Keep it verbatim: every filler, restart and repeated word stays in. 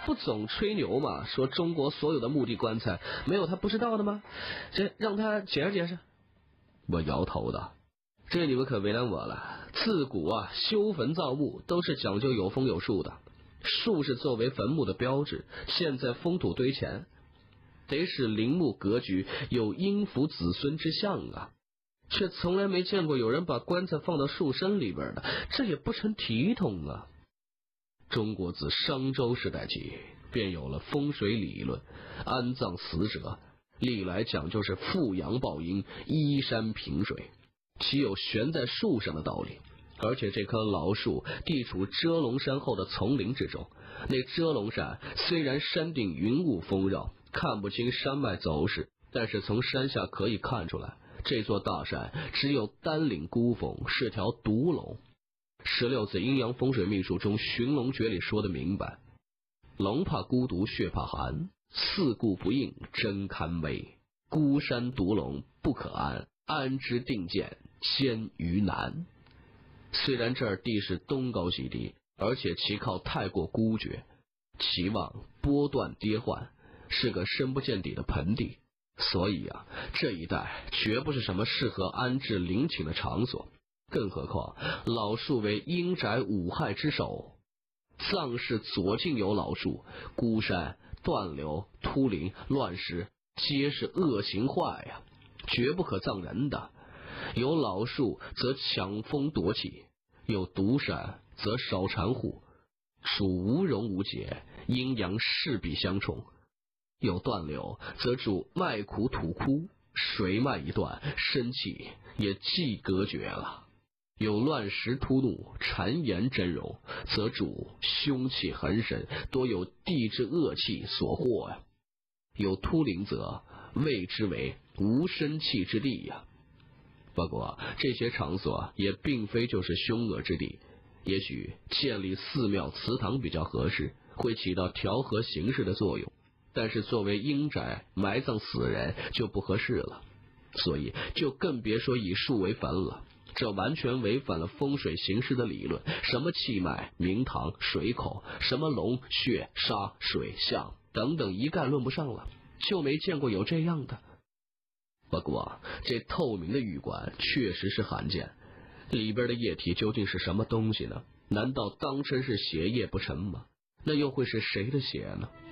不总吹牛嘛，说中国所有的墓地棺材没有他不知道的吗？这让他解释解释。我摇头的，这你们可为难我了。自古啊，修坟造墓都是讲究有风有树的，树是作为坟墓的标志，现在封土堆前，得使陵墓格局有荫福子孙之象啊，却从来没见过有人把棺材放到树身里边的，这也不成体统啊。中国自商周时代起便有了风水理论，安葬死者历来讲究是富阳抱阴，依山平水，岂有悬在树上的道理？而且这棵老树地处遮龙山后的丛林之中，那遮龙山虽然山顶云雾丰绕，看不清山脉走势，但是从山下可以看出来，这座大山只有单岭孤峰，是条独龙。十六字阴阳风水秘术中寻龙诀里说的明白，龙怕孤独，血怕寒，四顾不应，真堪危。孤山独龙不可安，安之定见，先于难。虽然这儿地势东高西低，而且其靠太过孤绝，其望波断跌换，是个深不见底的盆地，所以啊，这一带绝不是什么适合安置陵寝的场所。更何况老树为阴宅五害之首，葬室左近有老树，孤山、断流、秃林、乱石皆是恶行坏呀、啊，绝不可葬人的。有老树则抢风夺气，有独山则少缠护，属无容无解，阴阳势必相冲。有断流则主脉苦土枯，水脉一断，生气也即隔绝了。有乱石突怒，谗言真容，则主凶气横生，多有地之恶气所惑呀、啊。有秃林则谓之为无生气之地呀、啊。不过这些场所也并非就是凶恶之地，也许建立寺庙祠堂比较合适，会起到调和形势的作用，但是作为阴宅埋葬死人就不合适了，所以就更别说以树为坟了。这完全违反了风水形势的理论，什么气脉、明堂、水口，什么龙、穴、沙、水、象等等一概论不上了，就没见过有这样的。不过这透明的玉棺确实是罕见，里边的液体究竟是什么东西呢？难道当真是血液不成吗？那又会是谁的血呢？